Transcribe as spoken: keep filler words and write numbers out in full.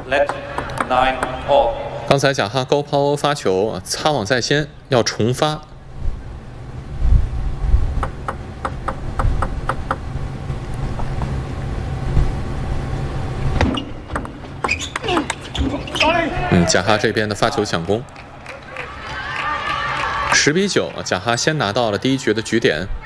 Let nine all。 刚才贾哈高抛发球，擦网在先，要重发。嗯，贾哈这边的发球抢攻。十比九，贾哈先拿到了第一局的局点。